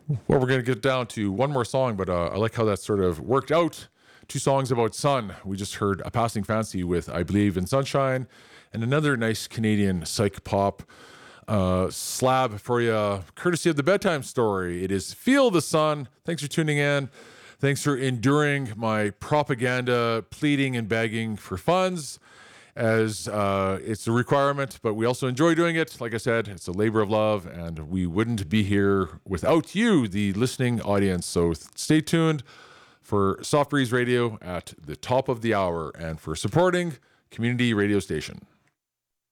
Well, we're going to get down to one more song, but I like how that sort of worked out. Two songs about sun. We just heard A Passing Fancy with I Believe in Sunshine, and another nice Canadian psych pop slab for you, courtesy of the Bedtime Story. It is Feel the Sun. Thanks for tuning in. Thanks for enduring my propaganda, pleading and begging for funds, as it's a requirement, but we also enjoy doing it. Like I said, it's a labor of love, and we wouldn't be here without you, the listening audience. So stay tuned for Soft Breeze Radio at the top of the hour and for supporting community radio station.